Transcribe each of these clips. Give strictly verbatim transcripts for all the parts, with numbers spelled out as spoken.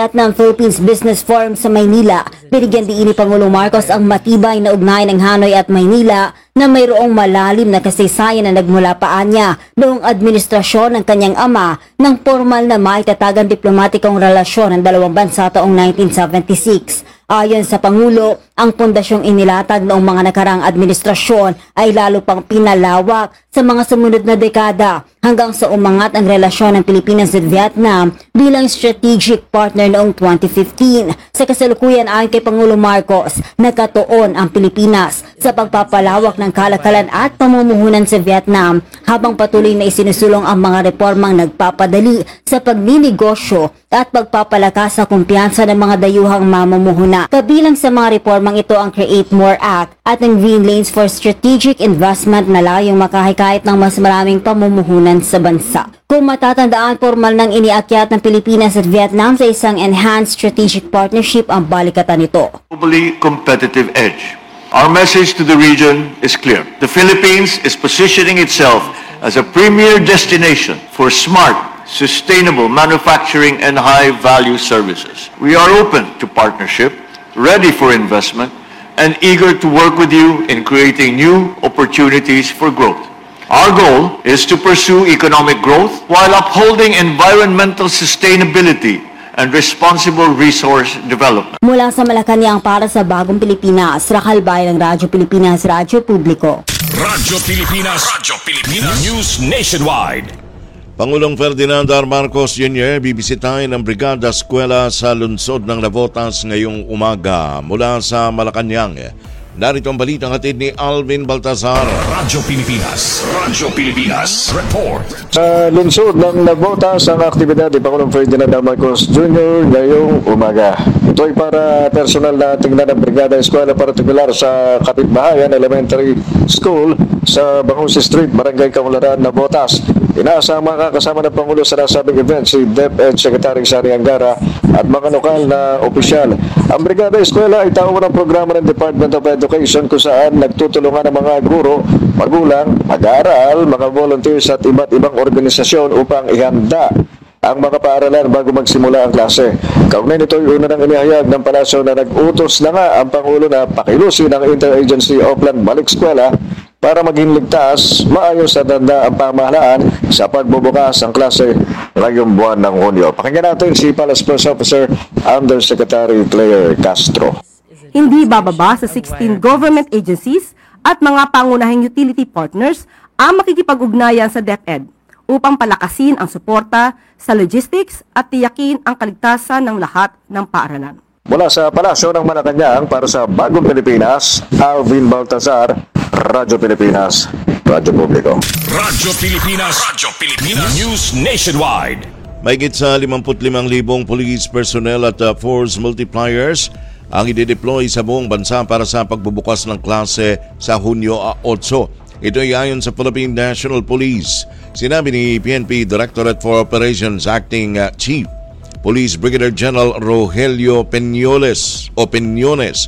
ng Philippines Business Forum sa Maynila. Binigyan din ni Pangulong Marcos ang matibay na ugnayan ng Hanoi at Maynila na mayroong malalim na kasaysayan na nagmula pa niya noong administrasyon ng kanyang ama ng formal na maitatagang diplomatikong relasyon ng dalawang bansa taong nineteen seventy-six. Ayon sa Pangulo, ang pundasyong inilatag noong mga nakarang administrasyon ay lalo pang pinalawak sa mga sumunod na dekada hanggang sa umangat ang relasyon ng Pilipinas at Vietnam bilang strategic partner noong twenty fifteen. Sa kasalukuyan ayon kay Pangulong Marcos, nakatuon ang Pilipinas sa pagpapalawak ng kalakalan at pamumuhunan sa Vietnam habang patuloy na isinusulong ang mga reformang nagpapadali sa pagninegosyo at pagpapalakas sa kumpiyansa ng mga dayuhang mamumuhuna. Kabilang sa mga reformang ito ang Create More Act at ang Green Lanes for Strategic Investment na layong makahikayat ng mas maraming pamumuhunan sa bansa. Kung matatandaan, formal nang iniakyat ng Pilipinas at Vietnam sa isang enhanced strategic partnership ang balikatan nito. Globally competitive edge. Our message to the region is clear. The Philippines is positioning itself as a premier destination for smart, sustainable manufacturing and high-value services. We are open to partnership, ready for investment, and eager to work with you in creating new opportunities for growth. Our goal is to pursue economic growth while upholding environmental sustainability and responsible resource development. Mula sa Malacanang para sa Bagong Pilipinas, Rakal Bayan ng Radyo Pilipinas, Radyo Publiko. Radyo Pilipinas, Radyo Pilipinas, News Nationwide. Pangulong Ferdinand R. Marcos Junior bibisitahin ang Brigada Eskwela sa lungsod ng Navotas ngayong umaga mula sa Malacanang. Narito ang balitang hatid ni Alvin Baltazar. Radyo Pilipinas, Radyo Pilipinas, report. Sa lungsod ng Navotas ang aktibidad ni Pangulong Ferdinand R. Marcos Junior ngayong umaga. Ito ay para personal na tingnan ng Brigada Eskwela, partikular sa Kapitbahayan Elementary School sa Bangusi Street, Barangay Kamularan, Navotas. Inaasang makakasama ng Pangulo sa nasabing event si DepEd Secretary Sari Angara at mga lokal na opisyal. Ang Brigada Eskwela ay tao ng programa ng Department of Education kung saan nagtutulungan ng mga guro, magulang, mag-aaral, mga volunteers at iba't ibang organisasyon upang ihanda ang mga paaralan bago magsimula ang klase. Kaugnay nito ay una nang inihayag ng palasyo na nag-utos na nga ang Pangulo na pakilusin ang Interagency Oplan Balik Eskwela para maging ligtas, maayos at handa ang pamahalaan sa pagbubukas ang klase ngayong buwan ng Hunyo. Pakinggan natin si Palace Press Officer Undersecretary Claire Castro. Hindi bababa sa sixteen government agencies at mga pangunahing utility partners ang makikipag-ugnayan sa DepEd upang palakasin ang suporta sa logistics at tiyakin ang kaligtasan ng lahat ng paaralan. Mula sa Palasyo ng Malacanang para sa Bagong Pilipinas, Alvin Baltazar, Radyo Pilipinas, Radyo Publiko. Radyo Pilipinas, Radyo Pilipinas, News Nationwide. Mahigit sa limampu't limang libong police personnel at uh, force multipliers ang i-deploy sa buong bansa para sa pagbubukas ng klase sa Hunyo eight. Ito ay ayon sa Philippine National Police. Sinabi ni P N P Directorate for Operations Acting uh, Chief Police Brigadier General Rogelio Peñoles o Peñones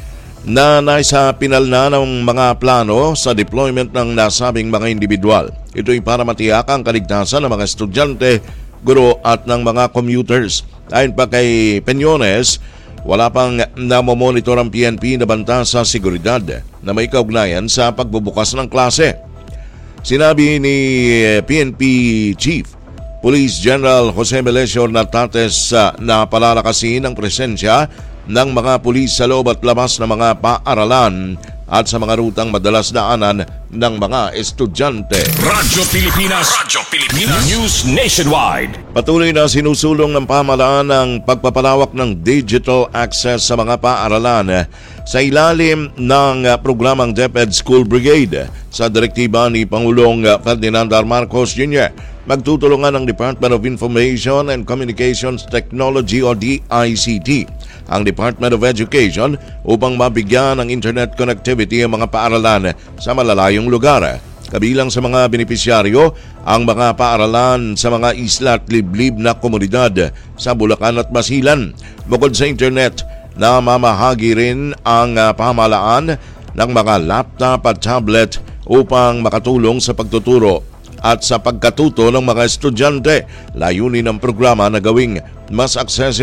na naisa pinal na ng mga plano sa deployment ng nasabing mga individual. Ito ay para matiyak ang kaligtasan ng mga estudyante, guro at ng mga commuters. Ayon pa kay Peñones, wala pang namomonitor ang P N P na banta sa seguridad na may kaugnayan sa pagbubukas ng klase. Sinabi ni P N P Chief Police General Jose Melesio Natates uh, na palalakasin ang presensya ng mga pulis sa loob at labas ng mga paaralan at sa mga rutang madalas daanan ng mga estudyante. Radyo Pilipinas, Radyo Pilipinas, News Nationwide. Patuloy na sinusulong ng pamahalaan ang pagpapalawak ng digital access sa mga paaralan sa ilalim ng programang DepEd School Brigade. Sa direktiba ni Pangulong Ferdinand R. Marcos Junior, magtutulungan ng Department of Information and Communications Technology o D I C T ang Department of Education upang mabigyan ng internet connectivity ang mga paaralan sa malalayong lugar. Kabilang sa mga benepisyaryo ang mga paaralan sa mga isla at liblib na komunidad sa Bulacan at Basilan. Bukod sa internet, namamahagi rin ang pamahalaan ng mga laptop at tablet upang makatulong sa pagtuturo at sa pagkatuto ng mga estudyante. Layunin ng programa na gawing mas accessible